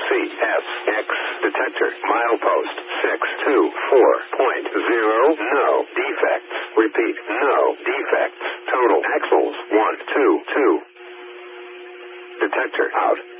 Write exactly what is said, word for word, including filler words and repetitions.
C S X detector. Milepost six two four point zero. No defects. Repeat, no defects. Total axles one two two. Detector out.